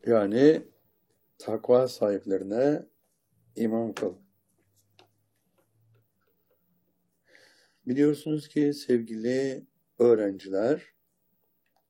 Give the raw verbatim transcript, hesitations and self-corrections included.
Yani takva sahiplerine imam kıl. Biliyorsunuz ki sevgili öğrenciler,